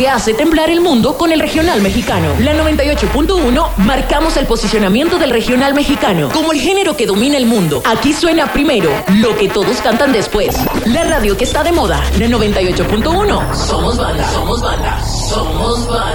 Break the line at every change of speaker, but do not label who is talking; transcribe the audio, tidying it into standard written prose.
que hace temblar el mundo con el regional mexicano. La 98.1 marcamos el posicionamiento del regional mexicano como el género que domina el mundo. Aquí suena primero lo que todos cantan después. La radio que está de moda, la 98.1. Somos banda, somos banda, somos banda.